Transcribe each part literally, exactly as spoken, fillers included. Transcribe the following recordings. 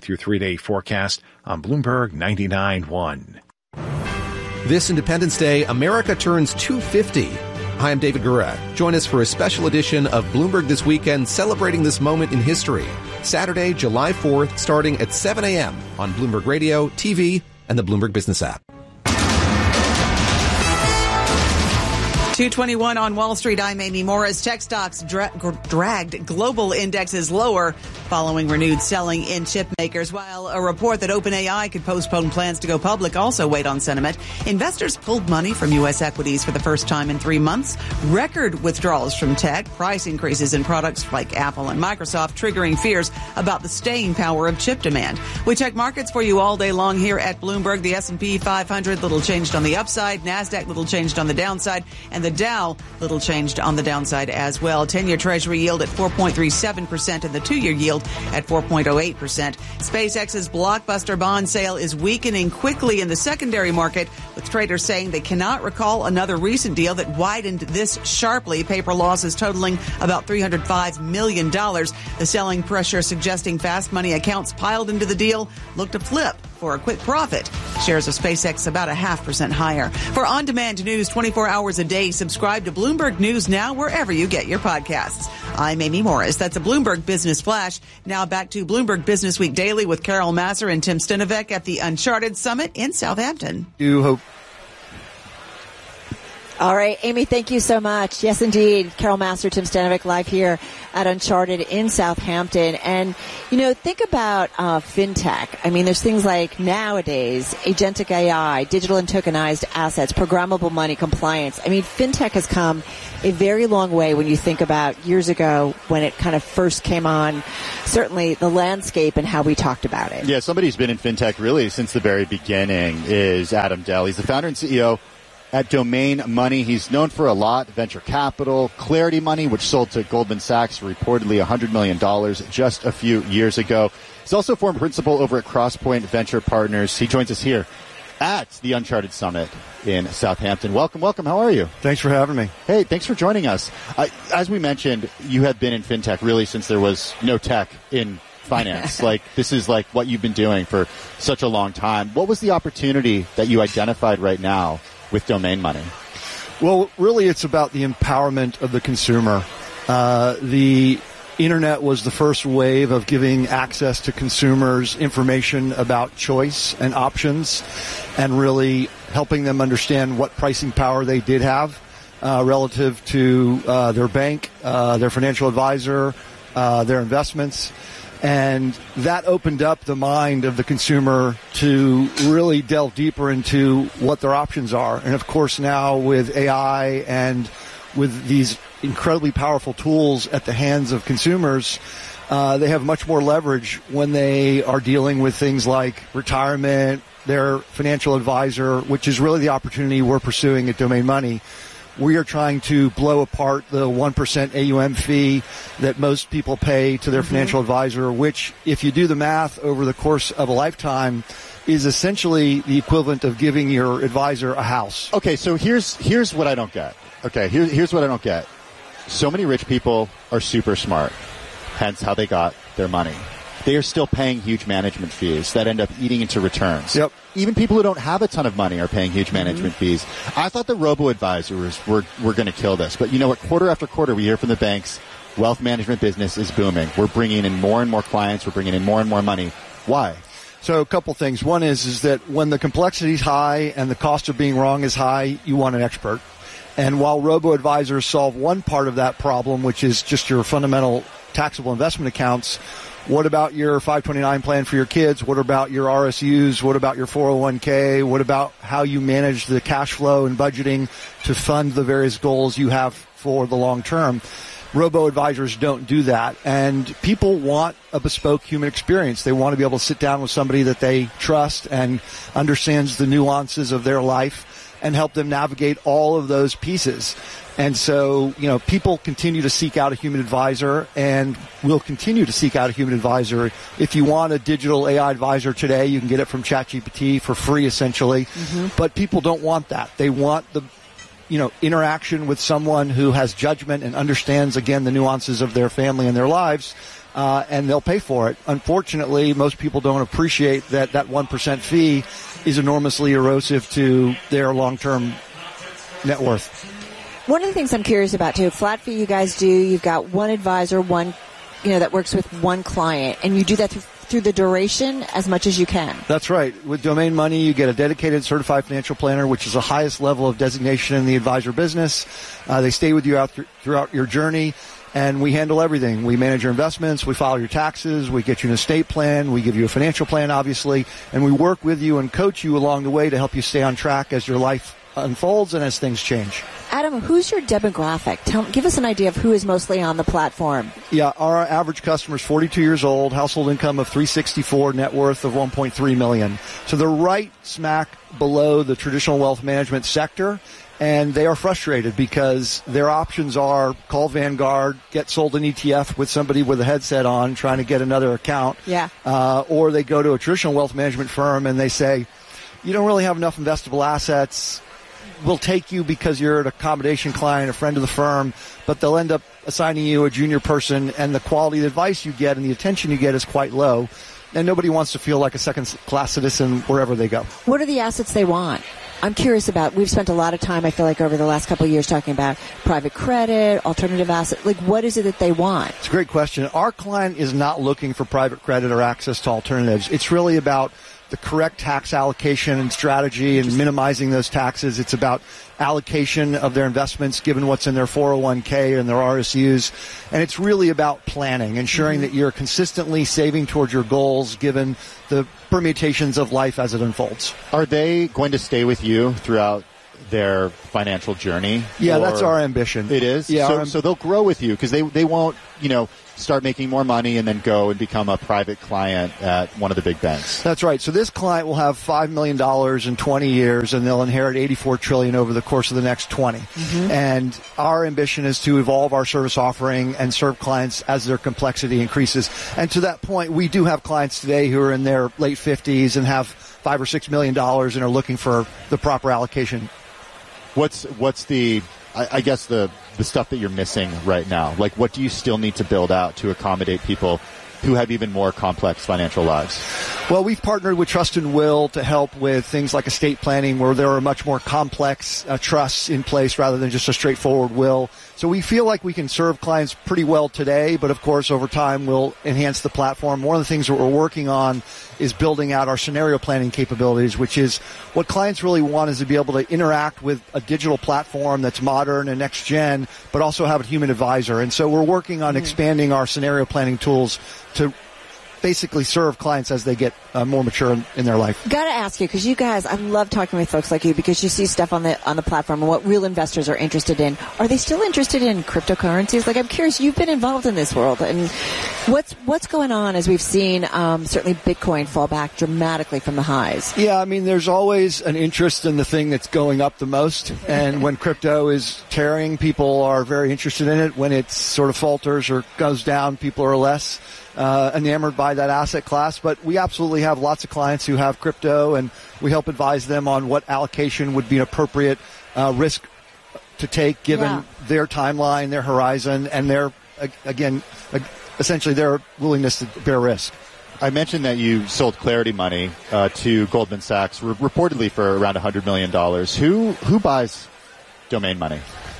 with your three-day forecast on Bloomberg ninety-nine point one. This Independence Day, America turns two hundred fifty. Hi, I'm David Gura. Join us for a special edition of Bloomberg This Weekend, celebrating this moment in history. Saturday, July fourth, starting at seven a.m. on Bloomberg Radio, T V, and the Bloomberg Business app. two twenty-one on Wall Street. I'm Amy Morris. Tech stocks dra- dragged global indexes lower following renewed selling in chip makers, while a report that OpenAI could postpone plans to go public also weighed on sentiment. Investors pulled money from U S equities for the first time in three months. Record withdrawals from tech, price increases in products like Apple and Microsoft triggering fears about the staying power of chip demand. We check markets for you all day long here at Bloomberg. The S and P five hundred little changed on the upside, NASDAQ little changed on the downside, and the Dow little changed on the downside as well. ten-year Treasury yield at four point three seven percent and the two-year yield at four point oh eight percent. SpaceX's blockbuster bond sale is weakening quickly in the secondary market, with traders saying they cannot recall another recent deal that widened this sharply. Paper losses totaling about three hundred five million dollars. The selling pressure suggesting fast money accounts piled into the deal look to flip for a quick profit. Shares of SpaceX about a half percent higher. For on-demand news twenty-four hours a day, subscribe to Bloomberg News Now wherever you get your podcasts. I'm Amy Morris. That's a Bloomberg Business Flash. Now back to Bloomberg Business Week Daily with Carol Massar and Tim Stenovec at the Uncharted Summit in Southampton. You hope. All right, Amy, thank you so much. Yes, indeed. Carol Massar, Tim Stenovec, live here at Uncharted in Southampton. And, you know, think about uh, fintech. I mean, there's things like nowadays, agentic A I, digital and tokenized assets, programmable money, compliance. I mean, fintech has come a very long way when you think about years ago when it kind of first came on, certainly the landscape and how we talked about it. Yeah, somebody who's been in fintech really since the very beginning is Adam Dell. He's the founder and C E O at Domain Money. He's known for a lot: venture capital, Clarity Money, which sold to Goldman Sachs for reportedly one hundred million dollars just a few years ago. He's also former principal over at Crosspoint Venture Partners. He joins us here at the Uncharted Summit in Southampton. Welcome, welcome. How are you? Thanks for having me. Hey, thanks for joining us. Uh, as we mentioned, you have been in fintech really since there was no tech in finance. Like, this is like what you've been doing for such a long time. What was the opportunity that you identified right now with Domain Money? Well, really, it's about the empowerment of the consumer. Uh, the Internet was the first wave of giving access to consumers information about choice and options, and really helping them understand what pricing power they did have uh, relative to uh, their bank, uh, their financial advisor, uh, their investments. And that opened up the mind of the consumer to really delve deeper into what their options are. And of course, now with A I and with these incredibly powerful tools at the hands of consumers, uh, they have much more leverage when they are dealing with things like retirement, their financial advisor, which is really the opportunity we're pursuing at Domain Money. We are trying to blow apart the one percent A U M fee that most people pay to their mm-hmm. financial advisor, which, if you do the math over the course of a lifetime, is essentially the equivalent of giving your advisor a house. Okay, so here's here's what I don't get. Okay, here, here's what I don't get. So many rich people are super smart, hence how they got their money. They are still paying huge management fees that end up eating into returns. Yep. Even people who don't have a ton of money are paying huge management mm-hmm. fees. I thought the robo-advisors were, were going to kill this. But you know what? Quarter after quarter, we hear from the banks, wealth management business is booming. We're bringing in more and more clients. We're bringing in more and more money. Why? So a couple things. One is, is that when the complexity is high and the cost of being wrong is high, you want an expert. And while robo-advisors solve one part of that problem, which is just your fundamental taxable investment accounts, what about your five twenty-nine plan for your kids? What about your R S Us? What about your four oh one k? What about how you manage the cash flow and budgeting to fund the various goals you have for the long term? Robo-advisors don't do that. And people want a bespoke human experience. They want to be able to sit down with somebody that they trust and understands the nuances of their life and help them navigate all of those pieces. And so, you know, people continue to seek out a human advisor and will continue to seek out a human advisor. If you want a digital A I advisor today, you can get it from ChatGPT for free, essentially. Mm-hmm. But people don't want that. They want the, you know, interaction with someone who has judgment and understands, again, the nuances of their family and their lives. uh, and they'll pay for it. Unfortunately, most people don't appreciate that that one percent fee is enormously erosive to their long-term net worth. One of the things I'm curious about, too, flat fee you guys do, you've got one advisor, one, you know, that works with one client, and you do that through, through the duration as much as you can. That's right. With Domain Money, you get a dedicated certified financial planner, which is the highest level of designation in the advisor business. Uh, they stay with you out th- throughout your journey, and we handle everything. We manage your investments, we file your taxes, we get you an estate plan, we give you a financial plan, obviously, and we work with you and coach you along the way to help you stay on track as your life unfolds and as things change. Adam, who's your demographic? Tell, give us an idea of who is mostly on the platform. Yeah, our average customer is forty-two years old, household income of three hundred sixty-four, net worth of one point three million dollars. So they're right smack below the traditional wealth management sector, and they are frustrated because their options are call Vanguard, get sold an E T F with somebody with a headset on trying to get another account, yeah, uh, or they go to a traditional wealth management firm and they say, you don't really have enough investable assets. We'll take you because you're an accommodation client, a friend of the firm, but they'll end up assigning you a junior person, and the quality of advice you get and the attention you get is quite low, and nobody wants to feel like a second-class citizen wherever they go. What are the assets they want? I'm curious about, we've spent a lot of time, I feel like, over the last couple of years talking about private credit, alternative assets. Like, what is it that they want? It's a great question. Our client is not looking for private credit or access to alternatives. It's really about the correct tax allocation and strategy and minimizing those taxes. It's about allocation of their investments given what's in their four oh one k and their R S Us. And it's really about planning, ensuring mm-hmm. that you're consistently saving towards your goals given the permutations of life as it unfolds. Are they going to stay with you throughout their financial journey? Yeah, that's our ambition. It is? Yeah. So, so they'll grow with you because they, they won't, you know, start making more money and then go and become a private client at one of the big banks. That's right. So this client will have five million dollars in twenty years, and they'll inherit eighty-four trillion dollars over the course of the next twenty. Mm-hmm. And our ambition is to evolve our service offering and serve clients as their complexity increases. And to that point, we do have clients today who are in their late fifties and have five or six million dollars and are looking for the proper allocation. What's what's the I, I guess the the stuff that you're missing right now? Like, what do you still need to build out to accommodate people who have even more complex financial lives? Well, we've partnered with Trust and Will to help with things like estate planning, where there are much more complex uh, trusts in place rather than just a straightforward will. So we feel like we can serve clients pretty well today, but of course over time we'll enhance the platform. One of the things that we're working on is building out our scenario planning capabilities, which is what clients really want is to be able to interact with a digital platform that's modern and next gen, but also have a human advisor. And so we're working on mm. expanding our scenario planning tools to basically serve clients as they get uh, more mature in, in their life. Got to ask you, because you guys, I love talking with folks like you because you see stuff on the on the platform and what real investors are interested in. Are they still interested in cryptocurrencies? Like, I'm curious, you've been involved in this world, and what's what's going on as we've seen um, certainly Bitcoin fall back dramatically from the highs? Yeah, I mean, there's always an interest in the thing that's going up the most, and when crypto is tearing, people are very interested in it. When it sort of falters or goes down, people are less Uh, enamored by that asset class. But we absolutely have lots of clients who have crypto, and we help advise them on what allocation would be an appropriate uh, risk to take given yeah. their timeline, their horizon, and their, again, essentially their willingness to bear risk. I mentioned that you sold Clarity Money uh, to Goldman Sachs, re- reportedly for around one hundred million dollars. Who who buys Domain Money?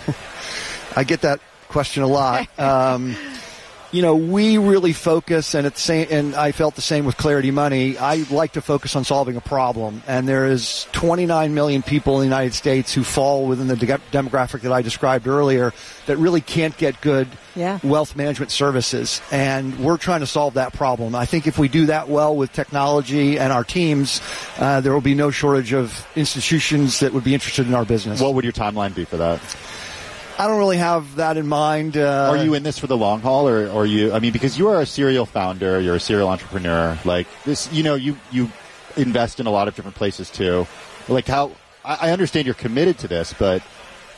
I get that question a lot. Um, you know, we really focus, and it's same, and I felt the same with Clarity Money. I like to focus on solving a problem, and there is twenty-nine million people in the United States who fall within the de- demographic that I described earlier that really can't get good yeah. wealth management services, and we're trying to solve that problem. I think if we do that well with technology and our teams, uh, there will be no shortage of institutions that would be interested in our business. What would your timeline be for that? I don't really have that in mind. Uh, are you in this for the long haul, or, or you? I mean, because you are a serial founder, you're a serial entrepreneur. Like this, you know, you you invest in a lot of different places too. Like how? I, I understand you're committed to this, but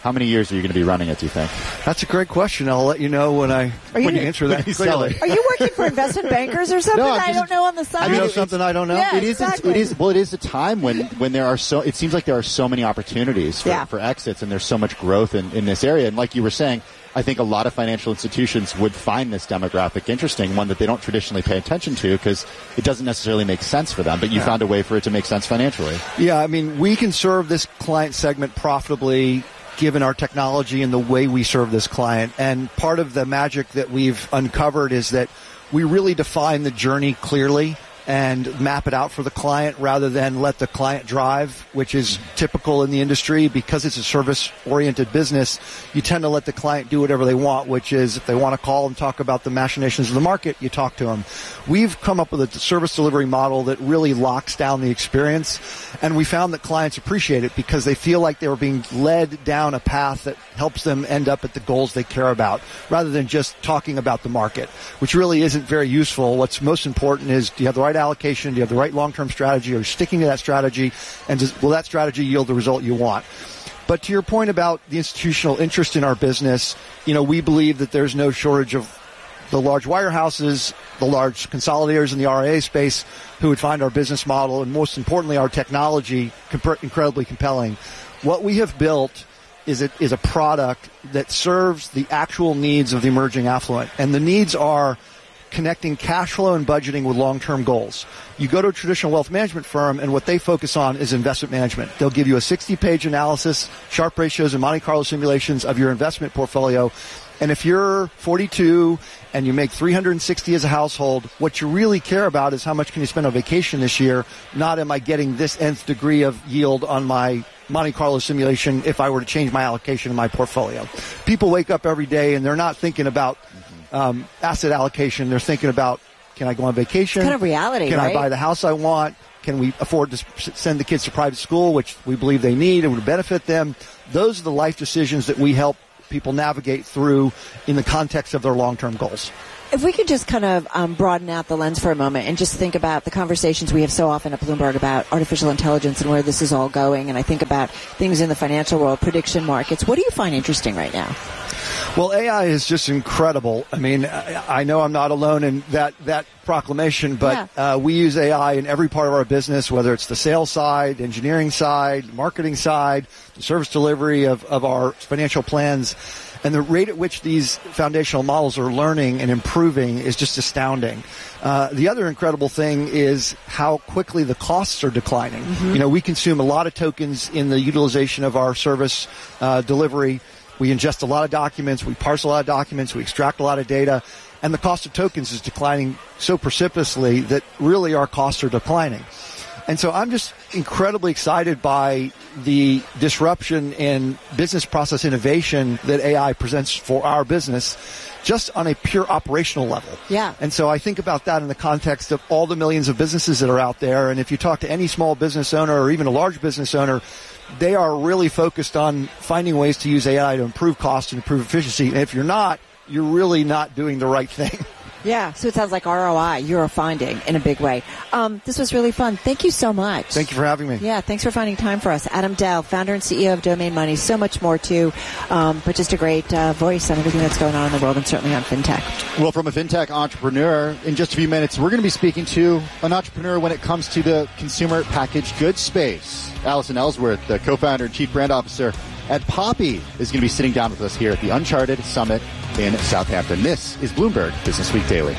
How many years are you going to be running it, do you think? That's a great question. I'll let you know when I you, when you answer that clearly. Are you working for investment bankers or something? No, I just, don't know on the side. I mean, you know something I don't know? Yeah, it is. exactly. It is. Well, it is a time when, when there are so. It seems like there are so many opportunities for, yeah. for exits, and there's so much growth in, in this area. And like you were saying, I think a lot of financial institutions would find this demographic interesting, one that they don't traditionally pay attention to because it doesn't necessarily make sense for them. But you yeah. found a way for it to make sense financially. Yeah, I mean, we can serve this client segment profitably given our technology and the way we serve this client. And part of the magic that we've uncovered is that we really define the journey clearly and map it out for the client rather than let the client drive, which is typical in the industry. Because it's a service-oriented business, you tend to let the client do whatever they want, which is if they want to call and talk about the machinations of the market, you talk to them. We've come up with a service delivery model that really locks down the experience, and we found that clients appreciate it because they feel like they were being led down a path that helps them end up at the goals they care about, rather than just talking about the market, which really isn't very useful. What's most important is, do you have the right allocation? Do you have the right long-term strategy? Are you sticking to that strategy? And does, will that strategy yield the result you want? But to your point about the institutional interest in our business, you know, we believe that there's no shortage of the large wirehouses, the large consolidators in the R I A space who would find our business model and, most importantly, our technology comp- incredibly compelling. What we have built is a, is a product that serves the actual needs of the emerging affluent. And the needs are connecting cash flow and budgeting with long-term goals. You go to a traditional wealth management firm, and what they focus on is investment management. They'll give you a sixty-page analysis, Sharpe ratios, and Monte Carlo simulations of your investment portfolio. And if you're forty-two and you make three hundred sixty as a household, what you really care about is how much can you spend on vacation this year, not am I getting this nth degree of yield on my Monte Carlo simulation if I were to change my allocation in my portfolio. People wake up every day and they're not thinking about um, asset allocation. They're thinking about, can I go on vacation? It's kind of reality, Can right? I buy the house I want? Can we afford to send the kids to private school, which we believe they need and would benefit them? Those are the life decisions that we help people navigate through in the context of their long-term goals. If we could just kind of um, broaden out the lens for a moment and just think about the conversations we have so often at Bloomberg about artificial intelligence and where this is all going, and I think about things in the financial world, prediction markets. What do you find interesting right now? Well, A I is just incredible. I mean, I, I know I'm not alone in that, that proclamation, but yeah. uh, we use A I in every part of our business, whether it's the sales side, engineering side, marketing side, the service delivery of, of our financial plans. And the rate at which these foundational models are learning and improving is just astounding. Uh, the other incredible thing is how quickly the costs are declining. Mm-hmm. You know, we consume a lot of tokens in the utilization of our service uh, delivery. We ingest a lot of documents. We parse a lot of documents. We extract a lot of data. And the cost of tokens is declining so precipitously that really our costs are declining. And so I'm just incredibly excited by the disruption in business process innovation that A I presents for our business, just on a pure operational level. Yeah. And so I think about that in the context of all the millions of businesses that are out there. And if you talk to any small business owner or even a large business owner, they are really focused on finding ways to use A I to improve cost and improve efficiency. And if you're not, you're really not doing the right thing. Yeah, so it sounds like R O I you're finding in a big way. Um, this was really fun. Thank you so much. Thank you for having me. Yeah, thanks for finding time for us. Adam Dell, founder and C E O of Domain Money. So much more, too, um, but just a great uh, voice on everything that's going on in the world and certainly on FinTech. Well, from a FinTech entrepreneur, in just a few minutes, we're going to be speaking to an entrepreneur when it comes to the consumer packaged goods space. Allison Ellsworth, the co-founder and chief brand officer at Poppy, is going to be sitting down with us here at the Uncharted Summit in Southampton. This is Bloomberg Business Week Daily.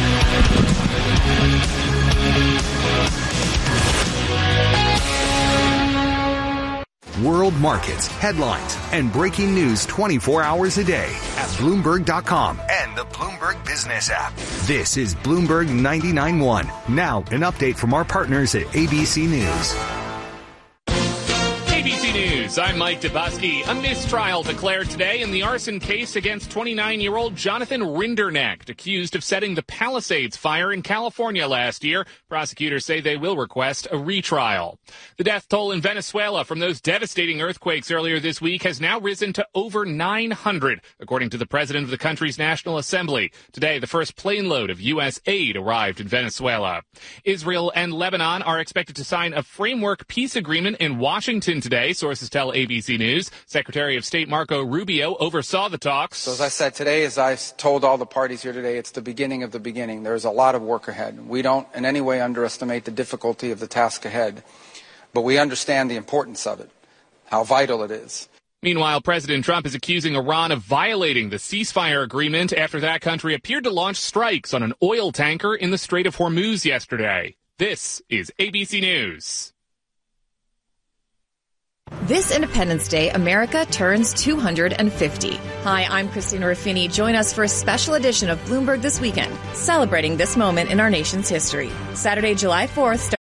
World markets, headlines, and breaking news twenty-four hours a day at Bloomberg dot com and the Bloomberg Business app. This is Bloomberg ninety-nine point one. Now, an update from our partners at A B C News. A B C News, I'm Mike Dubusky. A mistrial declared today in the arson case against twenty-nine-year-old Jonathan Rinderknecht, accused of setting the Palisades fire in California last year. Prosecutors say they will request a retrial. The death toll in Venezuela from those devastating earthquakes earlier this week has now risen to over nine hundred, according to the president of the country's National Assembly. Today, the first plane load of U S aid arrived in Venezuela. Israel and Lebanon are expected to sign a framework peace agreement in Washington today. Sources tell tell A B C News. Secretary of State Marco Rubio oversaw the talks. So as I said today, as I told all the parties here today, it's the beginning of the beginning. There's a lot of work ahead. We don't in any way underestimate the difficulty of the task ahead, but we understand the importance of it, how vital it is. Meanwhile, President Trump is accusing Iran of violating the ceasefire agreement after that country appeared to launch strikes on an oil tanker in the Strait of Hormuz yesterday. This is A B C News. This Independence Day, America turns two hundred fifty. Hi, I'm Christina Ruffini. Join us for a special edition of Bloomberg This Weekend, celebrating this moment in our nation's history. Saturday, July fourth,